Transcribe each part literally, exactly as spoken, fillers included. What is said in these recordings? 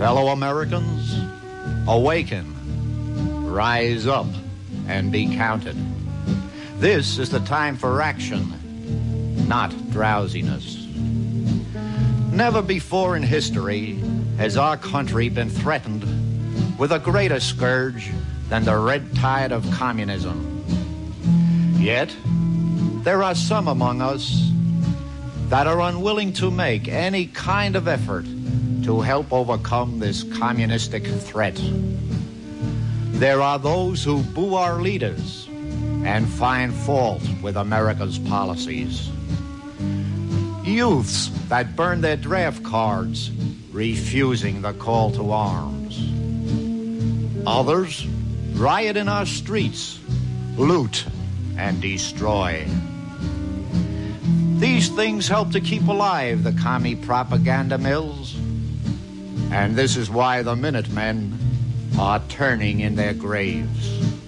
Fellow Americans, awaken, rise up, and be counted. This is the time for action, not drowsiness. Never before in history has our country been threatened with a greater scourge than the red tide of communism. Yet, there are some among us that are unwilling to make any kind of effort to help overcome this communistic threat. There are those who boo our leaders and find fault with America's policies. Youths that burn their draft cards, refusing the call to arms. Others riot in our streets, loot and destroy. These things help to keep alive the commie propaganda mills, and this is why the Minutemen are turning in their graves.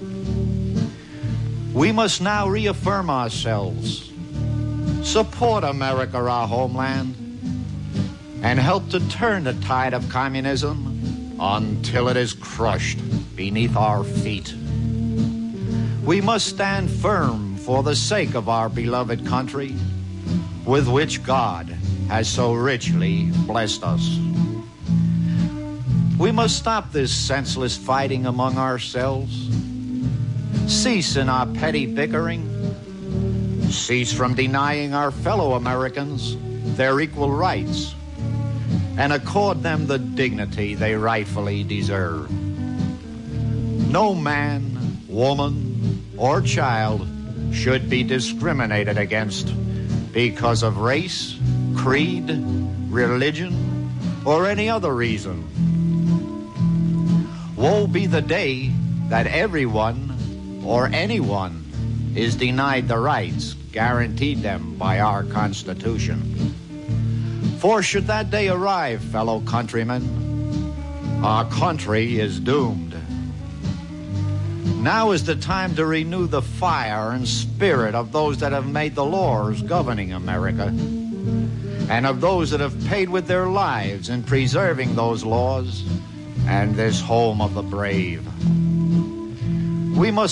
We must now reaffirm ourselves, support America, our homeland, and help to turn the tide of communism until it is crushed beneath our feet. We must stand firm for the sake of our beloved country, with which God has so richly blessed us. We must stop this senseless fighting among ourselves, cease in our petty bickering, cease from denying our fellow Americans their equal rights, and accord them the dignity they rightfully deserve. No man, woman, or child should be discriminated against because of race, creed, religion, or any other reason. Woe be the day that everyone or anyone is denied the rights guaranteed them by our Constitution. For should that day arrive, fellow countrymen, our country is doomed. Now is the time to renew the fire and spirit of those that have made the laws governing America, and of those that have paid with their lives in preserving those laws and this home of the brave. We must